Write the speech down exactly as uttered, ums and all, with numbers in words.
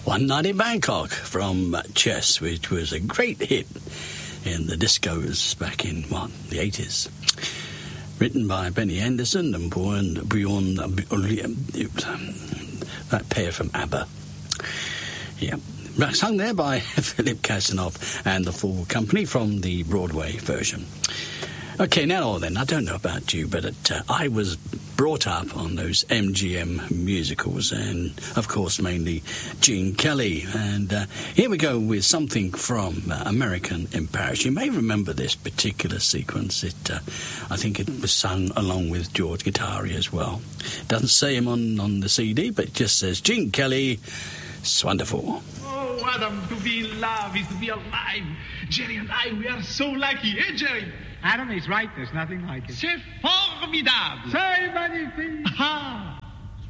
One Night in Bangkok from Chess, which was a great hit in the discos back in, what, the eighties. Written by Benny Andersson and Bjorn, Bjorn, that pair from ABBA. Yeah. Sung there by Philip Casanov and the Full Company from the Broadway version. Okay, now then, I don't know about you, but it, uh, I was brought up on those M G M musicals and, of course, mainly Gene Kelly. And uh, here we go with something from uh, American in Paris. You may remember this particular sequence. It, uh, I think it was sung along with George Guittari as well. It doesn't say him on, on the C D, but it just says Gene Kelly, it's wonderful. Oh, Adam, to be in love is to be alive. Jerry and I, we are so lucky, eh, Jerry? Adam is right, there's nothing like it. C'est formidable. C'est magnifique. Ah.